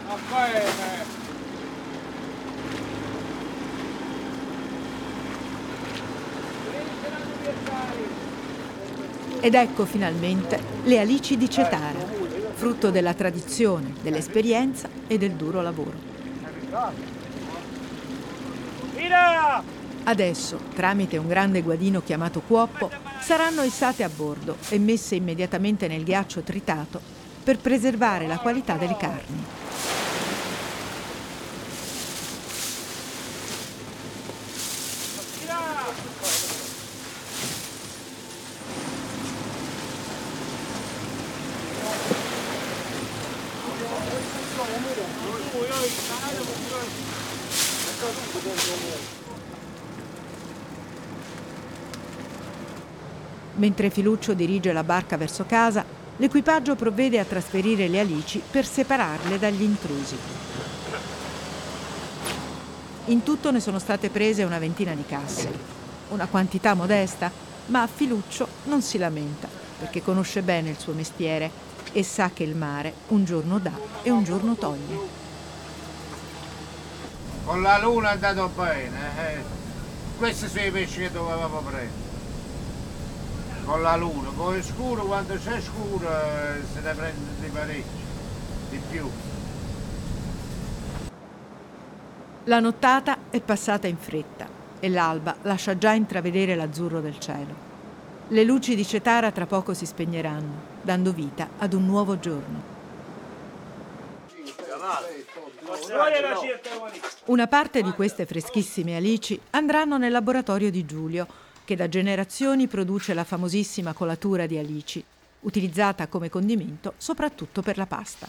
Va bene. Ed ecco finalmente le alici di Cetara, frutto della tradizione, dell'esperienza e del duro lavoro. Adesso, tramite un grande guadino chiamato Cuoppo, saranno issate a bordo e messe immediatamente nel ghiaccio tritato per preservare la qualità delle carni. Mentre Filuccio dirige la barca verso casa, l'equipaggio provvede a trasferire le alici per separarle dagli intrusi. In tutto ne sono state prese una ventina di casse. Una quantità modesta, ma Filuccio non si lamenta, perché conosce bene il suo mestiere e sa che il mare un giorno dà e un giorno toglie. Con la luna è andato bene. Questi sono i pesci che dovevamo prendere. Con la luna, poi è scuro, quando c'è scuro se ne prende di parecchio, di più. La nottata è passata in fretta e l'alba lascia già intravedere l'azzurro del cielo. Le luci di Cetara tra poco si spegneranno, dando vita ad un nuovo giorno. Una parte di queste freschissime alici andranno nel laboratorio di Giulio, che da generazioni produce la famosissima colatura di alici, utilizzata come condimento soprattutto per la pasta.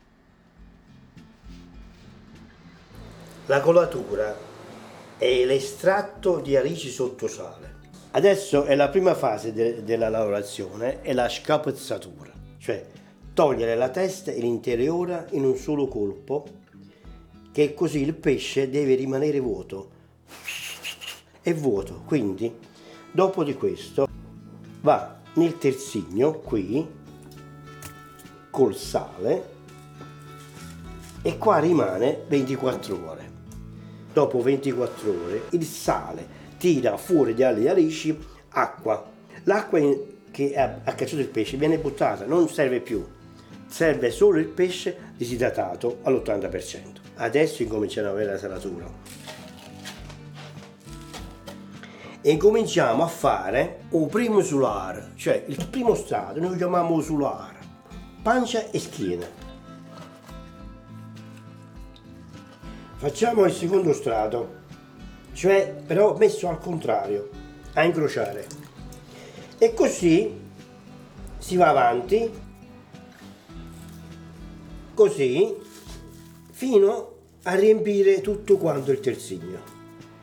La colatura è l'estratto di alici sotto sale. Adesso è la prima fase della lavorazione, è la scapezzatura, cioè togliere la testa e l'interiore in un solo colpo, che così il pesce deve rimanere vuoto. È vuoto, quindi dopo di questo va nel terzigno qui col sale e qua rimane 24 ore. Dopo 24 ore il sale tira fuori dalle alici acqua. L'acqua che ha cacciato il pesce viene buttata, non serve più. Serve solo il pesce disidratato all'80%. Adesso incominciamo ad avere la salatura. E cominciamo a fare un primo solare, cioè il primo strato, noi lo chiamiamo solare, pancia e schiena. Facciamo il secondo strato, cioè però messo al contrario, a incrociare. E così si va avanti, così, fino a riempire tutto quanto il terzigno.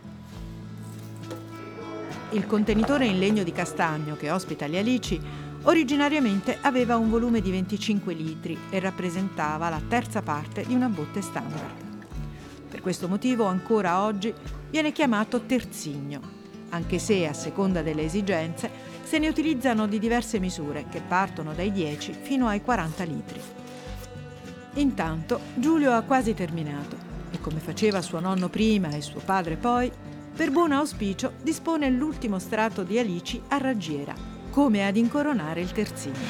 Il contenitore in legno di castagno che ospita le alici originariamente aveva un volume di 25 litri e rappresentava la terza parte di una botte standard. Per questo motivo ancora oggi viene chiamato terzigno, anche se a seconda delle esigenze se ne utilizzano di diverse misure che partono dai 10 fino ai 40 litri. Intanto Giulio ha quasi terminato e, come faceva suo nonno prima e suo padre poi, per buon auspicio dispone l'ultimo strato di alici a raggiera, come ad incoronare il terzigno.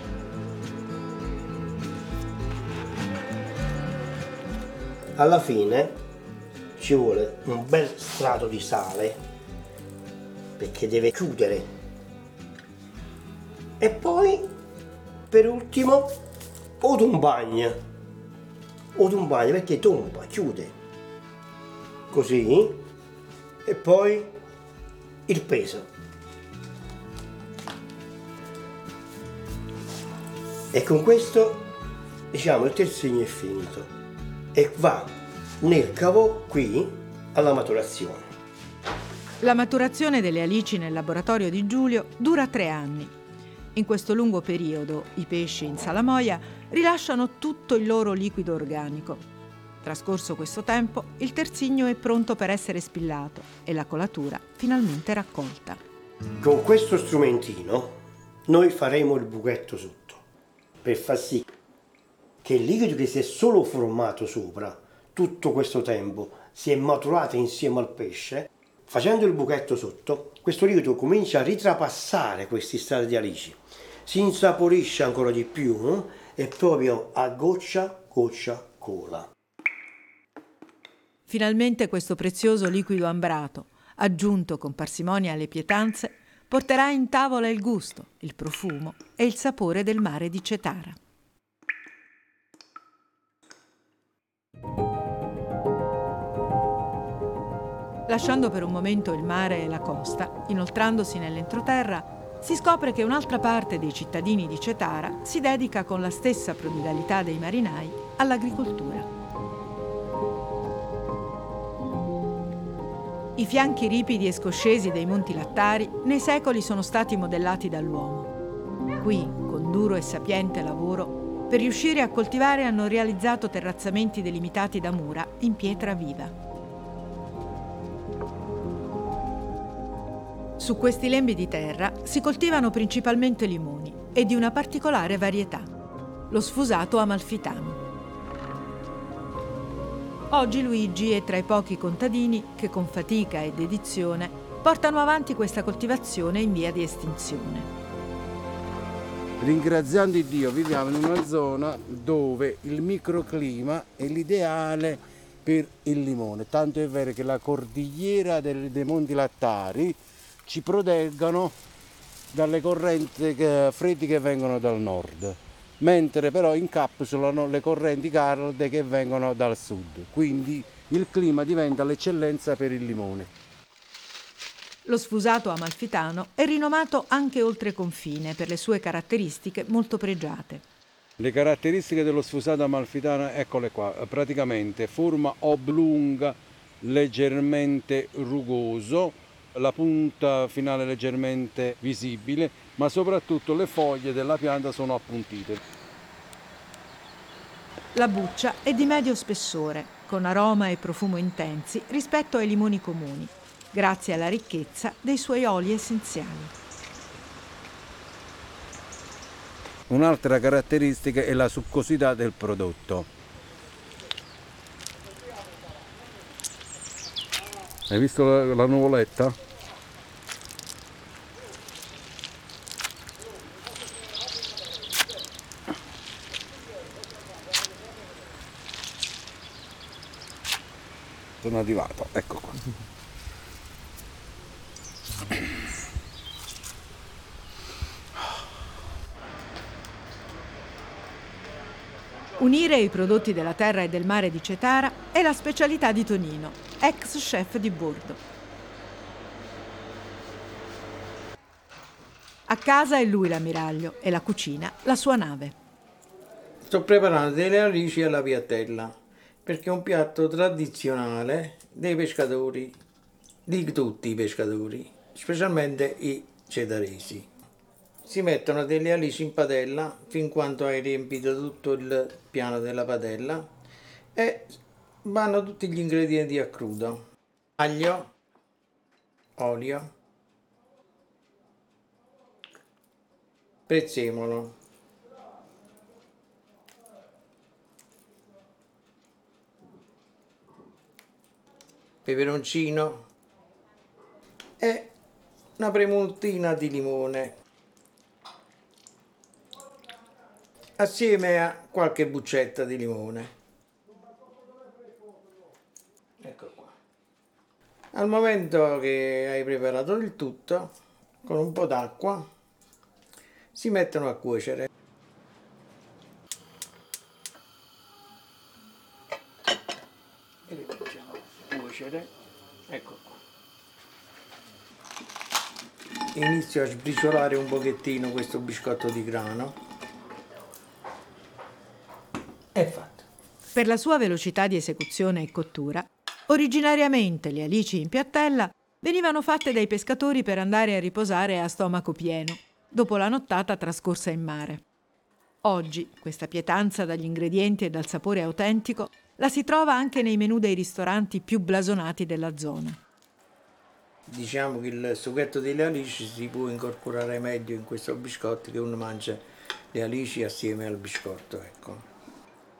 Alla fine ci vuole un bel strato di sale perché deve chiudere. E poi, per ultimo, un bagno perché tomba, chiude. Così. E poi il peso. E con questo, diciamo, il terzigno è finito e va nel cavò qui alla maturazione. La maturazione delle alici nel laboratorio di Giulio dura 3 anni. In questo lungo periodo i pesci in salamoia rilasciano tutto il loro liquido organico. Trascorso questo tempo, il terzigno è pronto per essere spillato e la colatura finalmente raccolta. Con questo strumentino noi faremo il buchetto sotto per far sì che il liquido che si è solo formato sopra tutto questo tempo si è maturato insieme al pesce, facendo il buchetto sotto, questo liquido comincia a ritrapassare questi strati di alici, si insaporisce ancora di più e proprio a goccia cola. Finalmente questo prezioso liquido ambrato, aggiunto con parsimonia alle pietanze, porterà in tavola il gusto, il profumo e il sapore del mare di Cetara. Lasciando per un momento il mare e la costa, inoltrandosi nell'entroterra, si scopre che un'altra parte dei cittadini di Cetara si dedica con la stessa prodigalità dei marinai all'agricoltura. I fianchi ripidi e scoscesi dei Monti Lattari nei secoli sono stati modellati dall'uomo. Qui, con duro e sapiente lavoro, per riuscire a coltivare hanno realizzato terrazzamenti delimitati da mura in pietra viva. Su questi lembi di terra si coltivano principalmente limoni e di una particolare varietà, lo sfusato amalfitano. Oggi Luigi è tra i pochi contadini che con fatica e dedizione portano avanti questa coltivazione in via di estinzione. Ringraziando Dio viviamo in una zona dove il microclima è l'ideale per il limone, tanto è vero che la cordigliera dei Monti Lattari ci proteggono dalle correnti fredde che vengono dal nord, mentre però incapsulano le correnti calde che vengono dal sud, quindi il clima diventa l'eccellenza per il limone. Lo sfusato amalfitano è rinomato anche oltre confine per le sue caratteristiche molto pregiate. Le caratteristiche dello sfusato amalfitano, eccole qua, praticamente forma oblunga, leggermente rugoso, la punta finale leggermente visibile, ma soprattutto le foglie della pianta sono appuntite. La buccia è di medio spessore, con aroma e profumo intensi rispetto ai limoni comuni, grazie alla ricchezza dei suoi oli essenziali. Un'altra caratteristica è la succosità del prodotto. Hai visto la nuvoletta? Sono arrivato, ecco qua. Unire i prodotti della terra e del mare di Cetara è la specialità di Tonino, ex chef di bordo. A casa è lui l'ammiraglio e la cucina la sua nave. Sto preparando delle alici alla piattella, perché è un piatto tradizionale dei pescatori, di tutti i pescatori, specialmente i cetaresi. Si mettono delle alici in padella fin quando hai riempito tutto il piano della padella e vanno tutti gli ingredienti a crudo. Aglio, olio, prezzemolo, peperoncino e una premuntina di limone assieme a qualche buccetta di limone. Ecco qua. Al momento che hai preparato il tutto, con un po' d'acqua si mettono a cuocere. E li facciamo cuocere. Ecco qua. Inizio a sbriciolare un pochettino questo biscotto di grano. È fatto. Per la sua velocità di esecuzione e cottura, originariamente le alici in piattella venivano fatte dai pescatori per andare a riposare a stomaco pieno, dopo la nottata trascorsa in mare. Oggi questa pietanza dagli ingredienti e dal sapore autentico la si trova anche nei menù dei ristoranti più blasonati della zona. Diciamo che il sughetto delle alici si può incorporare meglio in questo biscotto, che uno mangia le alici assieme al biscotto, ecco.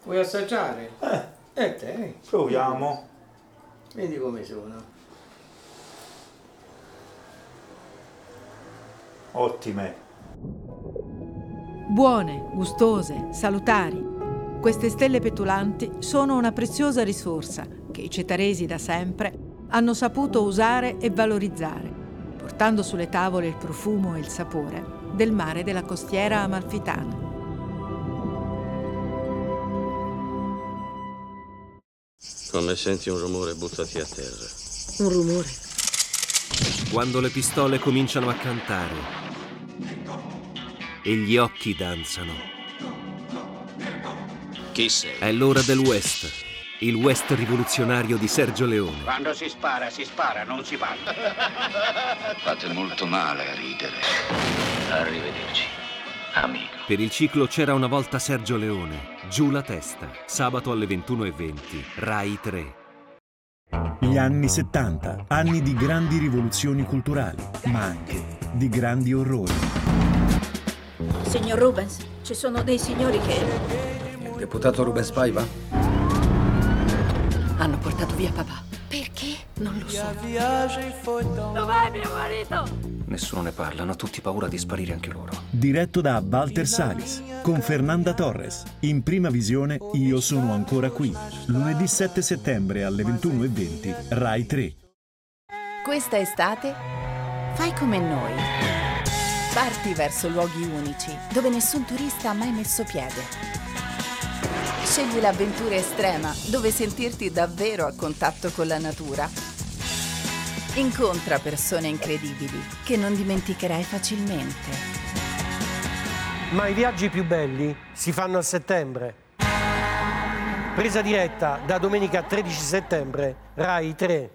Vuoi assaggiare? Te. Proviamo. Vedi come sono. Ottime. Buone, gustose, salutari. Queste stelle petulanti sono una preziosa risorsa che i cetaresi da sempre hanno saputo usare e valorizzare, portando sulle tavole il profumo e il sapore del mare della costiera amalfitana. Come senti un rumore, buttati a terra. Un rumore. Quando le pistole cominciano a cantare e gli occhi danzano. Chi sei? È l'ora del West, il West rivoluzionario di Sergio Leone. Quando si spara, non si parla. Fate molto male a ridere. Arrivederci, amico. Per il ciclo C'era una volta Sergio Leone, Giù la testa, sabato alle 21:20, Rai 3. Gli anni 70, anni di grandi rivoluzioni culturali, ma anche di grandi orrori. Signor Rubens, ci sono dei signori che... Il deputato Rubens Paiva? hanno portato via papà. Perché? Non lo so. Dov'è mio marito? Nessuno ne parla, hanno tutti paura di sparire anche loro. Diretto da Walter Salis, con Fernanda Torres. In prima visione Io sono ancora qui. Lunedì 7 settembre alle 21:20, Rai 3. Questa estate fai come noi. Parti verso luoghi unici, dove nessun turista ha mai messo piede. Scegli l'avventura estrema, dove sentirti davvero a contatto con la natura. Incontra persone incredibili che non dimenticherai facilmente. Ma i viaggi più belli si fanno a settembre. Presa diretta da domenica 13 settembre, Rai 3.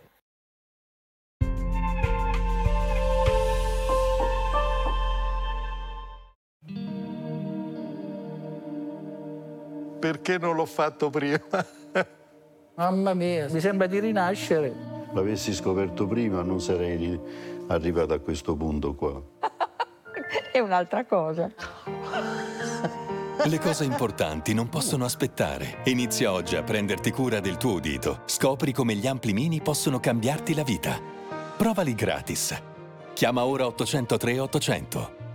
Perché non l'ho fatto prima? Mamma mia, mi sembra di rinascere. L'avessi scoperto prima non sarei arrivato a questo punto qua. È un'altra cosa. Le cose importanti non possono aspettare. Inizia oggi a prenderti cura del tuo udito. Scopri come gli ampli mini possono cambiarti la vita. Provali gratis. Chiama ora 803 800.